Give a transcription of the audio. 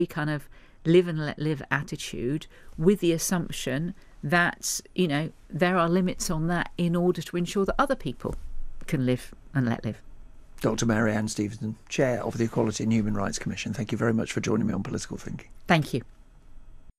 kind of live and let live attitude, with the assumption that, there are limits on that in order to ensure that other people can live and let live. Dr. Mary Ann Stevenson, Chair of the Equality and Human Rights Commission, thank you very much for joining me on Political Thinking. Thank you.